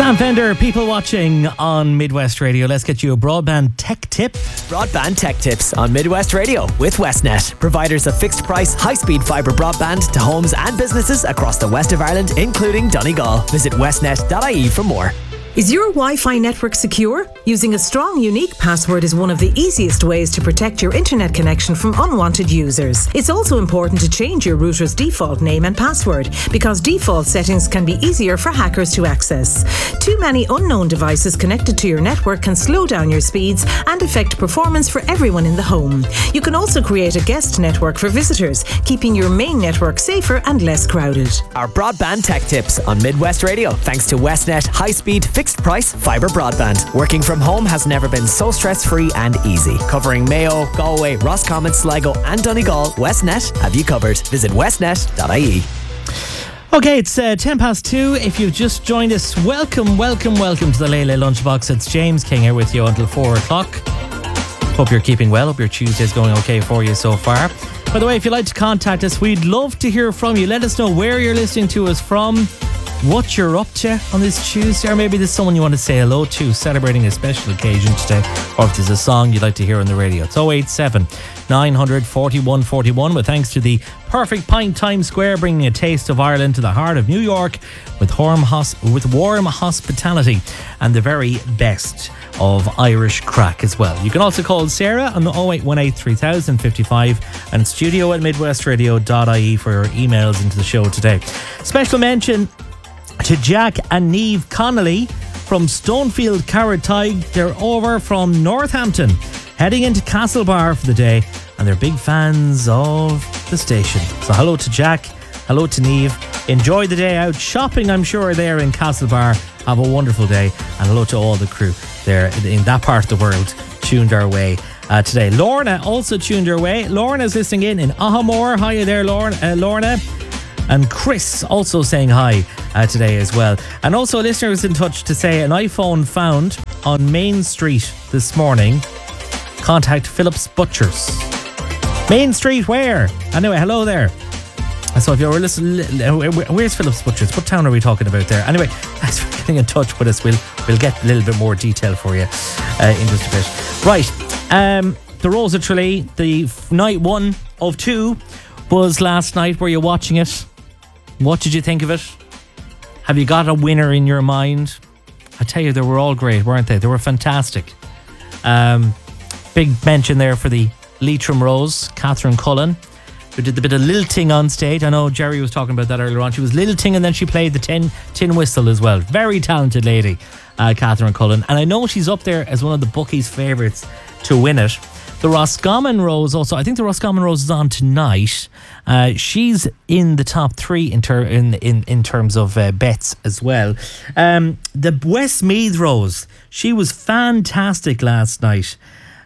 Sam Fender, people watching on Midwest Radio. Let's get you a broadband tech tip. Broadband tech tips on Midwest Radio with Westnet, providers of fixed price, high-speed fibre broadband to homes and businesses across the west of Ireland, including Donegal. Visit westnet.ie for more. Is your Wi-Fi network secure? Using a strong, unique password is one of the easiest ways to protect your internet connection from unwanted users. It's also important to change your router's default name and password, because default settings can be easier for hackers to access. Too many unknown devices connected to your network can slow down your speeds and affect performance for everyone in the home. You can also create a guest network for visitors, keeping your main network safer and less crowded. Our broadband tech tips on Midwest Radio, thanks to Westnet high-speed fixed price fibre broadband. Working from home has never been so stress-free and easy. Covering Mayo, Galway, Roscommon, Sligo and Donegal, Westnet have you covered. Visit westnet.ie. Okay, it's 2:10. If you've just joined us, welcome to the Lele Lunchbox. It's James King here with you until 4 o'clock. Hope you're keeping well. Hope your Tuesday's going okay for you so far. By the way, if you'd like to contact us, we'd love to hear from you. Let us know where you're listening to us from, what you're up to on this Tuesday, or maybe there's someone you want to say hello to celebrating a special occasion today, or if there's a song you'd like to hear on the radio. It's 087 900 4141, with thanks to the Perfect Pint Times Square, bringing a taste of Ireland to the heart of New York with warm hospitality and the very best of Irish crack as well. You can also call Sarah on the 0818 3000 55 and studio at midwestradio.ie for your emails into the show today. Special mention to Jack and Niamh Connolly from Stonefield Carrottygue. They're over from Northampton, heading into Castlebar for the day, and they're big fans of the station. So hello to Jack, hello to Niamh. Enjoy the day out shopping, I'm sure, there in Castlebar. Have a wonderful day, and hello to all the crew there in that part of the world tuned our way today. Lorna also tuned our way. Lorna's listening in Ahamore. Hiya there, Lorna. And Chris also saying hi today as well. And also a listener was in touch to say an iPhone found on Main Street this morning. Contact Phillips Butchers. Main Street where? Anyway, hello there. So if you were listening, where's Phillips Butchers? What town are we talking about there? Anyway, thanks for getting in touch with us. We'll get a little bit more detail for you in just a bit. Right, the Rose of Tralee, the night 1 of 2 was last night. Were you watching it? What did you think of it? Have you got a winner in your mind? I tell you, they were all great, weren't they? They were fantastic. Big mention there for the Leitrim Rose, Catherine Cullen, who did the bit of lilting on stage. I know Jerry was talking about that earlier on. She was lilting and then she played the tin whistle as well. Very talented lady, Catherine Cullen. And I know she's up there as one of the bookies' favourites to win it. The Roscommon Rose also, I think the Roscommon Rose is on tonight. She's in the top 3 in terms of bets as well. The Westmeath Rose, she was fantastic last night.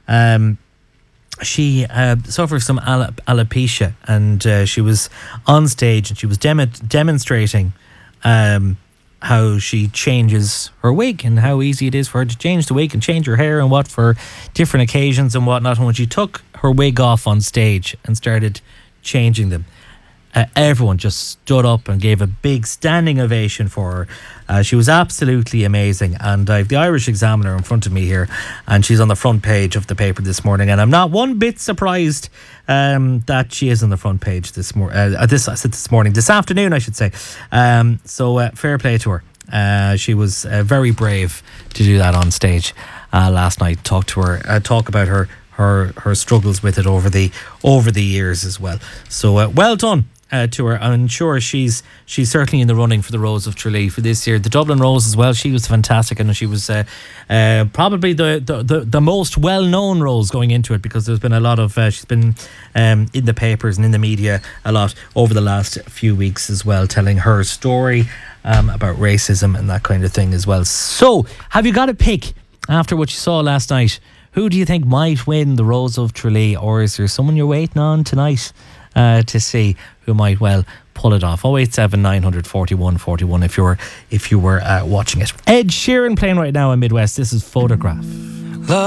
She suffers from alopecia, and she was on stage and she was demonstrating how she changes her wig and how easy it is for her to change the wig and change her hair and what for different occasions and whatnot. And when she took her wig off on stage and started changing them, everyone just stood up and gave a big standing ovation for her. She was absolutely amazing, and I have the Irish Examiner in front of me here, and she's on the front page of the paper this morning, and I'm not one bit surprised that she is on the front page this afternoon, I should say. So fair play to her. She was very brave to do that on stage last night. Talk about her struggles with it over the years as well. So well done to her. I'm sure she's certainly in the running for the Rose of Tralee for this year. The Dublin Rose as well, she was fantastic, and she was probably the most well-known Rose going into it, because there's been a lot of she's been in the papers and in the media a lot over the last few weeks as well, telling her story about racism and that kind of thing as well. So have you got a pick after what you saw last night? Who do you think might win the Rose of Tralee, or is there someone you're waiting on tonight to see who might well pull it off? 087 900 4141 if you were watching it. Ed Sheeran playing right now in Midwest. This is Photograph.